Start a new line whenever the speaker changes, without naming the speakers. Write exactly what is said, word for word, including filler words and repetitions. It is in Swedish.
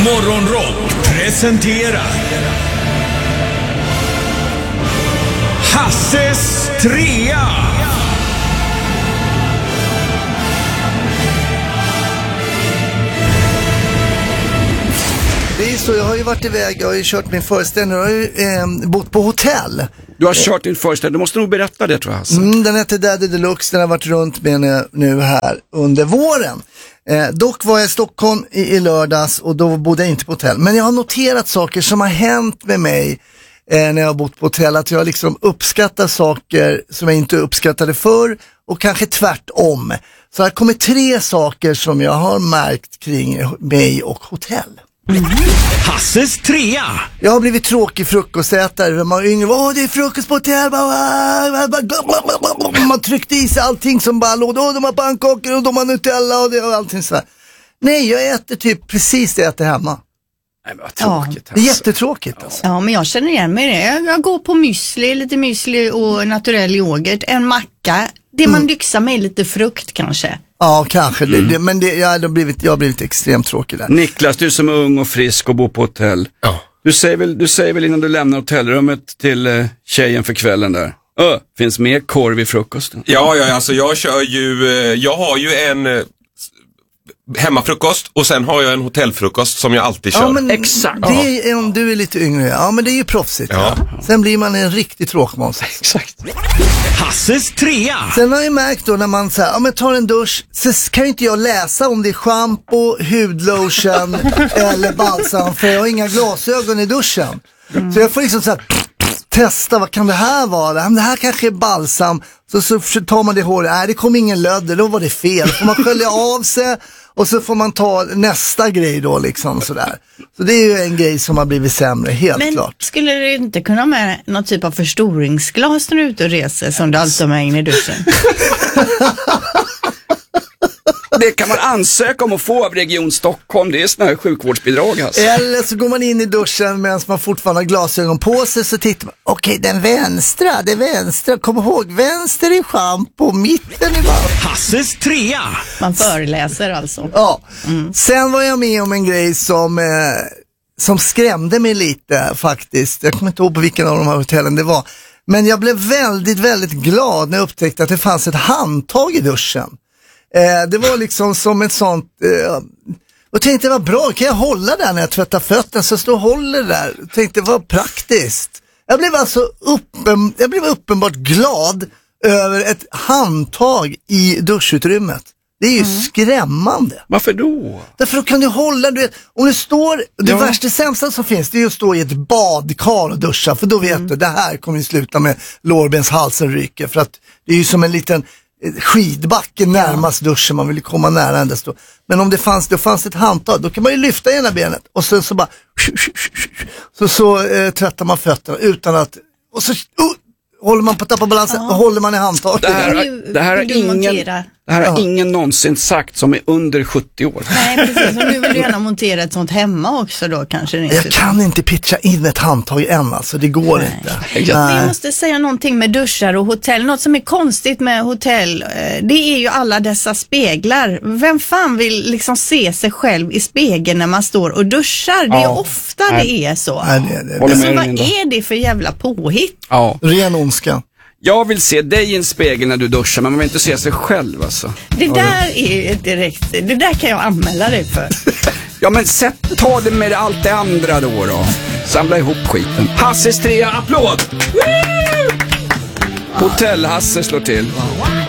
Morgonrock presenterar Hasses trea.
Det är så, jag har ju varit iväg, jag har ju kört min föreställning, jag har ju eh, bott på hotell.
Du har kört din föreställning, du måste nog berätta det, tror jag. Hasse.
Mm, den heter Daddy Deluxe, den har varit runt med nu, nu här under våren. Eh, dock var jag i Stockholm i, i lördags och då bodde jag inte på hotell. Men jag har noterat saker som har hänt med mig eh, när jag har bott på hotell. Att jag liksom uppskattar saker som jag inte uppskattade förr och kanske tvärtom. Så det har kommit tre saker som jag har märkt kring mig och hotell.
Mm. Hasses trea.
Jag har blivit tråkig frukostätare. Man är yngre, åh det är frukost på hotell. Man tryckte i sig allting som bara låg. Åh, de har pannkakor och de har Nutella och, det och allting så här. Nej, jag äter typ precis det jag äter hemma.
Nej, men vad tråkigt.
Ja, det är jättetråkigt alltså.
Ja, men jag känner igen mig det. Jag, jag går på müsli, lite müsli och naturell yoghurt, en macka. Det man mm. lyxar med lite frukt kanske.
Ja, kanske. Mm. Det, det, men det, jag, har blivit, jag har blivit extremt tråkig där.
Niklas, du som är ung och frisk och bor på hotell. Ja. Du, säger väl, du säger väl innan du lämnar hotellrummet till eh, tjejen för kvällen där. Ö, finns mer korv i frukosten?
Ja, ja, alltså jag kör ju, jag har ju en eh, hemmafrukost och sen har jag en hotellfrukost som jag alltid kör.
Ja, men
exakt.
Det är, om du är lite yngre, ja men det är ju proffsigt. Ja. Ja. Sen blir man en riktig tråkmåns.
Exakt.
Hasses trea.
Sen har jag märkt då när man så här, ja men tar en dusch, så kan ju inte jag läsa om det är shampoo, hudlotion eller balsam, för jag har inga glasögon i duschen. Mm. Så jag får liksom så här testa, vad kan det här vara? Det här kanske är balsam. Så, så tar man det håret, nej det kom ingen lödder, då var det fel. Får man skölja av sig och så får man ta nästa grej då liksom sådär. Så det är ju en grej som har blivit sämre, helt
Men
klart.
Men skulle du inte kunna ha med någon typ av förstoringsglas när du är ute och reser som du alltid har med in i duschen?
Det kan man ansöka om att få av Region Stockholm. Det är sådana här sjukvårdsbidrag alltså.
Eller så går man in i duschen medan man fortfarande har glasögon på sig, så tittar man, okej okay, den vänstra, det vänstra, kom ihåg, vänster i shampoo, mitten i balsam.
Hasses trea.
Man föreläser alltså.
Ja, mm. Sen var jag med om en grej som eh, som skrämde mig lite faktiskt. Jag kommer inte ihåg på vilken av de här hotellen det var. Men jag blev väldigt, väldigt glad när jag upptäckte att det fanns ett handtag i duschen. Eh, det var liksom som ett sånt eh, och tänkte vad bra, kan jag hålla där när jag tvättar fötterna, så står och håller där. Tänkte vad praktiskt. Jag blev alltså uppen, jag blev uppenbart glad över ett handtag i duschutrymmet. Det är ju mm. skrämmande.
Varför då?
Därför då kan du hålla, du vet, om du står, det ja. värsta sämsta som finns, det är att stå i ett badkar och duscha, för då vet mm. du, det här kommer ju sluta med lårbenshalsen ryker, för att det är ju som en liten skidbacke närmast ja. duschen, man vill komma nära en desto. Men om det fanns, det fanns ett handtag, då kan man ju lyfta ena benet och sen så bara så, så eh, tvättar man fötterna utan att, och så uh, håller man på att tappa balansen ja. och håller man i handtaget.
Det här, det här har ingen, det här har ja. ingen någonsin sagt som är under sjuttio år.
Nej, precis. Och du vill gärna montera ett sånt hemma också då kanske.
Jag kan inte pitcha in ett handtag än, alltså det går Nej. inte.
Nej. Jag måste säga någonting med duschar och hotell. Något som är konstigt med hotell, det är ju alla dessa speglar. Vem fan vill liksom se sig själv i spegeln när man står och duschar? Det är ja. ofta Nej. det är så.
Nej, det, det, det.
Så vad är det för jävla påhitt?
Ja.
Ren ondska.
Jag vill se dig i en spegel när du duschar, men man vill inte se sig själv alltså.
Det där är direkt, det där kan jag anmäla dig för.
Ja men sätt, ta det med allt det andra då då. Samla ihop skiten. Hasses trea, applåd! Woo! Hotell Hasse slår till.